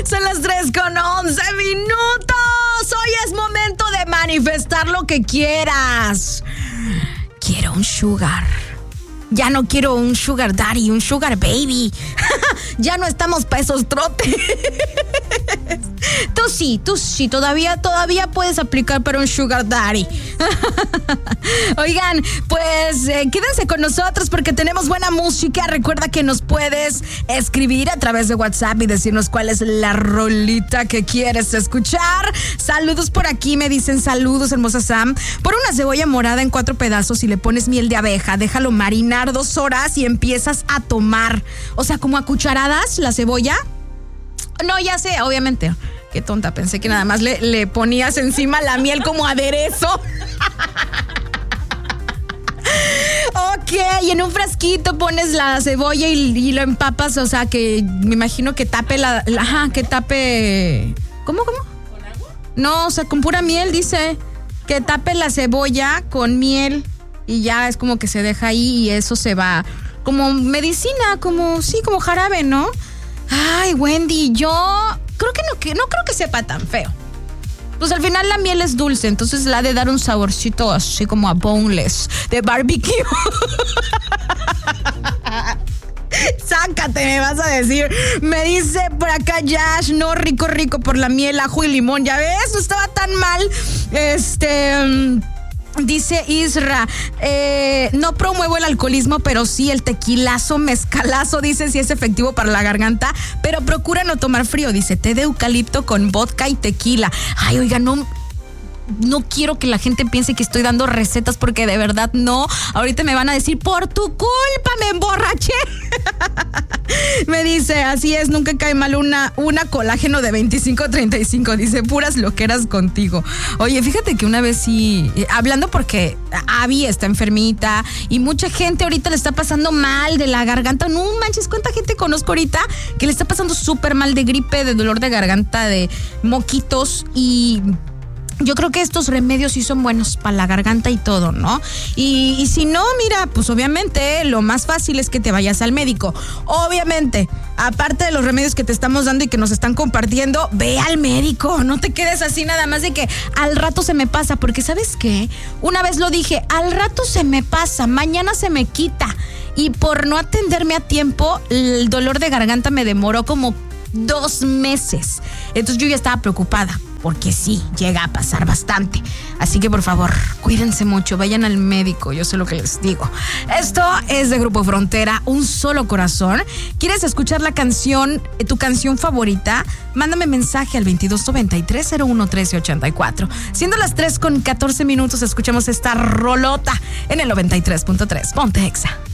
Son las 3:11. Hoy es momento de manifestar lo que quieras. Quiero un sugar. Ya no quiero un sugar daddy, un sugar baby. Ya no estamos para esos trotes. Tú sí, todavía puedes aplicar para un sugar daddy. Oigan, pues quédense con nosotros porque tenemos buena música. Recuerda que nos puedes escribir a través de WhatsApp y decirnos cuál es la rolita que quieres escuchar. Saludos por aquí, me dicen saludos, hermosa Sam. Por una cebolla morada en 4 pedazos y le pones miel de abeja, déjalo marinar 2 horas y empiezas a tomar. O sea, como a cucharadas la cebolla. No, ya sé, obviamente. Qué tonta, pensé que nada más le ponías encima la miel como aderezo. Ok, y en un frasquito pones la cebolla y lo empapas, o sea, que me imagino que tape que tape... ¿Cómo? ¿Con agua? No, o sea, con pura miel, dice. Que tape la cebolla con miel y ya es como que se deja ahí y eso se va como medicina, como jarabe, ¿no? Ay, Wendy, yo creo que no creo que sepa tan feo. Pues al final la miel es dulce, entonces le ha de dar un saborcito así como a boneless de barbecue. Sácate, me vas a decir. Me dice por acá Yash, no, rico por la miel, ajo y limón. Ya ves, no estaba tan mal. Dice Isra, no promuevo el alcoholismo, pero sí el tequilazo, mezcalazo, dice si es efectivo para la garganta, pero procura no tomar frío, dice té de eucalipto con vodka y tequila. Ay, oiga, no quiero que la gente piense que estoy dando recetas porque de verdad no. Ahorita me van a decir, por tu culpa me emborraché. Me dice, así es, nunca cae mal una colágeno de 25-35. Dice, puras loqueras contigo. Oye, fíjate que una vez sí, hablando porque Abby está enfermita y mucha gente ahorita le está pasando mal de la garganta. No manches, ¿cuánta gente conozco ahorita que le está pasando súper mal de gripe, de dolor de garganta, de moquitos? Y yo creo que estos remedios sí son buenos para la garganta y todo, ¿no? Y si no, mira, pues obviamente lo más fácil es que te vayas al médico. Obviamente, aparte de los remedios que te estamos dando y que nos están compartiendo, ve al médico. No te quedes así nada más de que al rato se me pasa. Porque ¿sabes qué? Una vez lo dije, al rato se me pasa, mañana se me quita. Y por no atenderme a tiempo, el dolor de garganta me demoró como 2 meses. Entonces yo ya estaba preocupada. Porque sí, llega a pasar bastante. Así que por favor, cuídense mucho, vayan al médico, yo sé lo que les digo. Esto es de Grupo Frontera, Un Solo Corazón. ¿Quieres escuchar la canción, tu canción favorita? Mándame mensaje al 2293-011384. Siendo las 3:14, escuchamos esta rolota en el 93.3. Ponte Exa.